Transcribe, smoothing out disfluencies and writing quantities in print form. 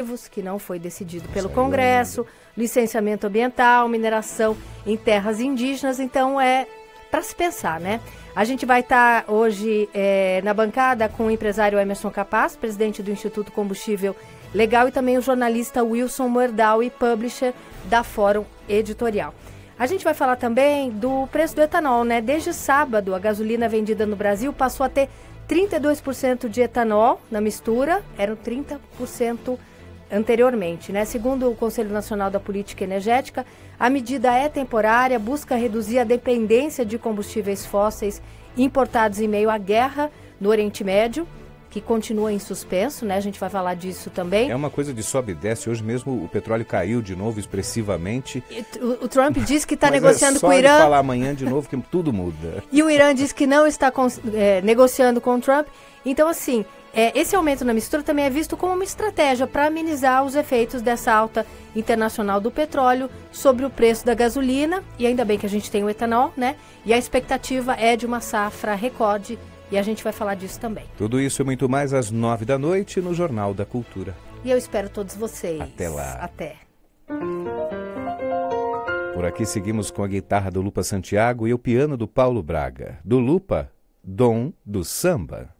ativos, que não foi decidido pelo Congresso, licenciamento ambiental, mineração em terras indígenas, então é para se pensar, né? A gente vai estar hoje na bancada com o empresário Emerson Capaz, presidente do Instituto Combustível Legal, e também o jornalista Wilson Moerdal e publisher da Fórum Editorial. A gente vai falar também do preço do etanol, né? Desde sábado, a gasolina vendida no Brasil passou a ter 32% de etanol na mistura, eram 30% anteriormente, né? Segundo o Conselho Nacional da Política Energética, a medida é temporária, busca reduzir a dependência de combustíveis fósseis importados em meio à guerra no Oriente Médio, que continua em suspenso, né? A gente vai falar disso também. É uma coisa de sobe e desce. Hoje mesmo o petróleo caiu de novo expressivamente. O Trump diz que está negociando com o Irã. Só falar amanhã de novo que tudo muda. E o Irã diz que não está negociando com o Trump. Então, assim, esse aumento na mistura também é visto como uma estratégia para amenizar os efeitos dessa alta internacional do petróleo sobre o preço da gasolina. E ainda bem que a gente tem o etanol, né? E a expectativa é de uma safra recorde. E a gente vai falar disso também. Tudo isso e muito mais às 9h no Jornal da Cultura. E eu espero todos vocês. Até lá. Até. Por aqui seguimos com a guitarra do Lupa Santiago e o piano do Paulo Braga. Do Lupa, Dom do Samba.